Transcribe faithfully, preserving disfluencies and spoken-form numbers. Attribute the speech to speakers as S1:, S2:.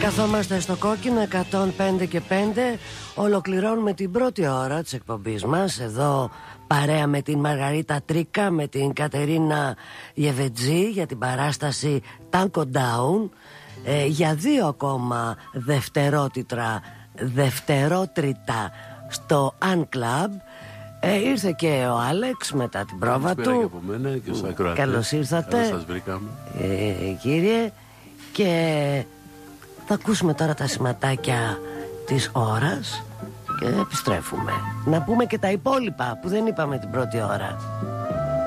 S1: Καθόμαστε στο κόκκινο εκατόν πέντε και πέντε. Ολοκληρώνουμε την πρώτη ώρα της εκπομπής μας εδώ παρέα με την Μαργαρίτα Τρίκα, με την Κατερίνα Γεβετζή για την παράσταση Tango Down, ε, για δύο ακόμα δευτερότιτρα δευτερότριτα στο Un Club. Ε, ήρθε και ο Άλεξ μετά την πρόβα του.
S2: Και από μένα και στους ακροατές.
S1: Καλώς ήρθατε.
S2: Καλώς σας βρήκαμε.
S1: ε, Κύριε. Και θα ακούσουμε τώρα τα σηματάκια της ώρας και επιστρέφουμε. Να πούμε και τα υπόλοιπα που δεν είπαμε την πρώτη ώρα.